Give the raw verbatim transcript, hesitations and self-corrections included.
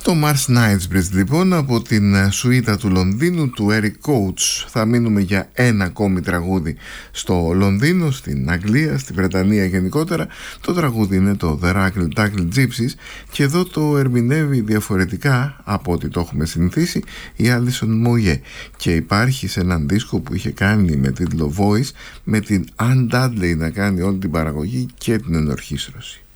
Το Mars Knightsbridge λοιπόν από την σουίτα του Λονδίνου του Eric Coates. Θα μείνουμε για ένα ακόμη τραγούδι στο Λονδίνο, στην Αγγλία, στη Βρετανία γενικότερα. Το τραγούδι είναι το The Ragged Taggled Gypsies και εδώ το ερμηνεύει διαφορετικά από ό,τι το έχουμε συνηθίσει η Alison Moyet και υπάρχει σε έναν δίσκο που είχε κάνει με τίτλο Voice με την Anne Dudley να κάνει όλη την παραγωγή και την ενορχήστρωση.